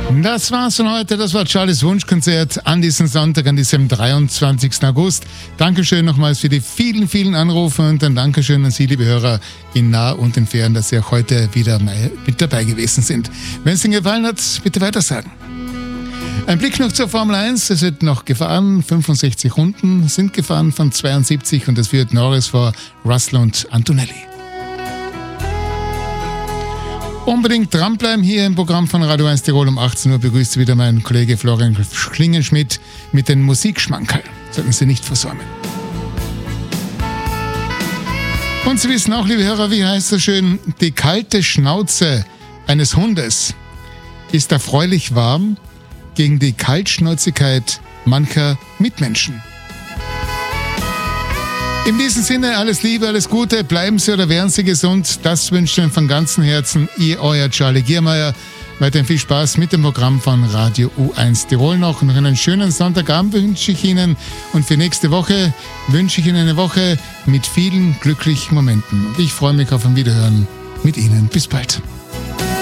Das war's von heute. Das war Charlies Wunschkonzert an diesem Sonntag, an diesem 23. August. Dankeschön nochmals für die vielen, vielen Anrufe und ein Dankeschön an Sie, liebe Hörer, in nah und in fern, dass Sie auch heute wieder mit dabei gewesen sind. Wenn es Ihnen gefallen hat, bitte weitersagen. Ein Blick noch zur Formel 1. Es wird noch gefahren. 65 Runden sind gefahren von 72 und es führt Norris vor Russell und Antonelli. Unbedingt dranbleiben hier im Programm von Radio 1 Tirol. Um 18 Uhr begrüßt wieder mein Kollege Florian Klingenschmidt mit den Musikschmankerl. Sollten Sie nicht versäumen. Und Sie wissen auch, liebe Hörer, wie heißt das schön? Die kalte Schnauze eines Hundes ist erfreulich warm gegen die Kaltschnäuzigkeit mancher Mitmenschen. In diesem Sinne, alles Liebe, alles Gute, bleiben Sie oder werden Sie gesund. Das wünscht Ihnen von ganzem Herzen Euer Charlie Giermeier. Weiterhin viel Spaß mit dem Programm von Radio U1 Tirol noch. Noch einen schönen Sonntagabend wünsche ich Ihnen. Und für nächste Woche wünsche ich Ihnen eine Woche mit vielen glücklichen Momenten. Und ich freue mich auf ein Wiederhören mit Ihnen. Bis bald.